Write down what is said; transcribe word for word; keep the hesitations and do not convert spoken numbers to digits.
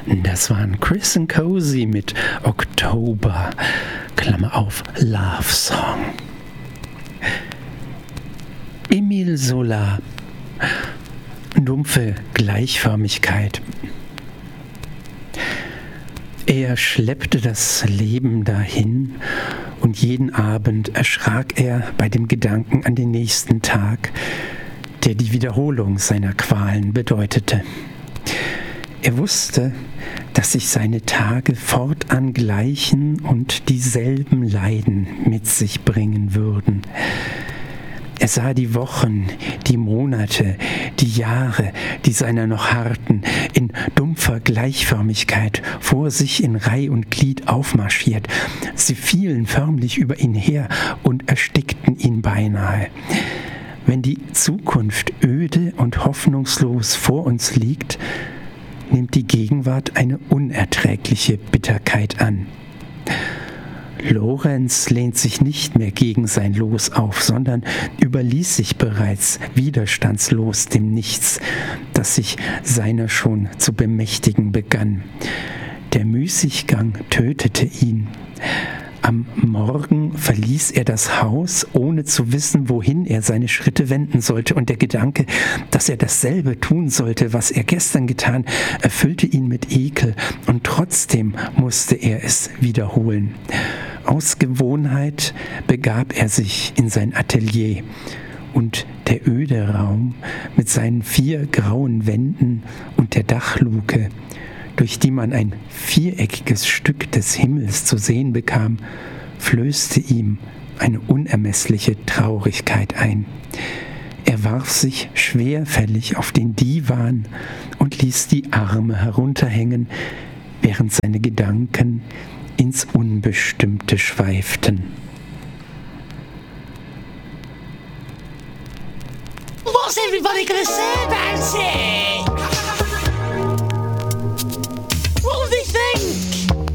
Das waren Chris and Cozy mit Oktober, Klammer auf, Love Song. Emile Zola, dumpfe Gleichförmigkeit. Er schleppte das Leben dahin und jeden Abend erschrak er bei dem Gedanken an den nächsten Tag, der die Wiederholung seiner Qualen bedeutete. Er wusste, dass sich seine Tage fortan gleichen und dieselben Leiden mit sich bringen würden. Er sah die Wochen, die Monate, die Jahre, die seiner noch harrten, in dumpfer Gleichförmigkeit vor sich in Reih und Glied aufmarschiert. Sie fielen förmlich über ihn her und erstickten ihn beinahe. Wenn die Zukunft öde und hoffnungslos vor uns liegt, nimmt die Gegenwart eine unerträgliche Bitterkeit an. Lorenz lehnt sich nicht mehr gegen sein Los auf, sondern überließ sich bereits widerstandslos dem Nichts, das sich seiner schon zu bemächtigen begann. Der Müßiggang tötete ihn. Am Morgen verließ er das Haus, ohne zu wissen, wohin er seine Schritte wenden sollte, und der Gedanke, dass er dasselbe tun sollte, was er gestern getan, erfüllte ihn mit Ekel, und trotzdem musste er es wiederholen. Aus Gewohnheit begab er sich in sein Atelier, und der öde Raum mit seinen vier grauen Wänden und der Dachluke, durch die man ein viereckiges Stück des Himmels zu sehen bekam, flößte ihm eine unermessliche Traurigkeit ein. Er warf sich schwerfällig auf den Divan und ließ die Arme herunterhängen, während seine Gedanken ins Unbestimmte schweiften. What's everybody gonna say about it?